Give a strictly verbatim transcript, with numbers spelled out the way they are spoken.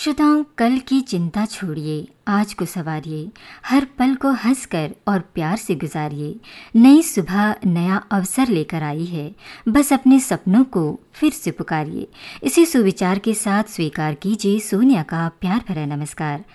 श्रोताओं, कल की चिंता छोड़िए, आज को संवारिए, हर पल को हंसकर और प्यार से गुजारिए। नई सुबह नया अवसर लेकर आई है, बस अपने सपनों को फिर से पुकारिए। इसी सुविचार के साथ स्वीकार कीजिए सोनिया का प्यार भरा नमस्कार।